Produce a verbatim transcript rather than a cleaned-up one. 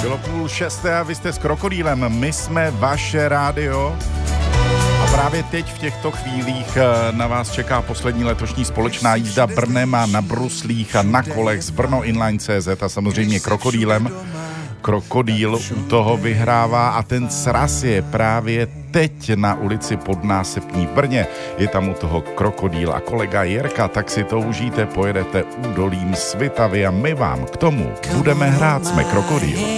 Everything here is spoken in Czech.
Bylo půl šesté a vy jste s Krokodýlem, my jsme vaše rádio. A právě teď v těchto chvílích na vás čeká poslední letošní společná jízda Brnem a na bruslích a na kolech z Brno Inline tečka cé zet a samozřejmě Krokodýlem. Krokodýl u toho vyhrává a ten sraz je právě teď na ulici Podnásepní v Brně. Je tam u toho Krokodýl a kolega Jirka, tak si to užijte, pojedete údolím Svitavy a my vám k tomu budeme hrát, jsme Krokodýl.